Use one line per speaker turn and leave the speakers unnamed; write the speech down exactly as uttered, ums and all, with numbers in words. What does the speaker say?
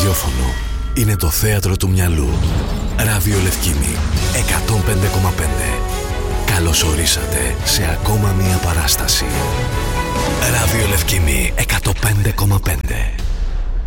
ραδιόφωνο είναι το θέατρο του μυαλού. Ραδιολευκήμι εκατόν πέντε κόμμα πέντε. Καλώς ορίσατε σε ακόμα μία παράσταση. Ραδιολευκήμι εκατόν πέντε κόμμα πέντε.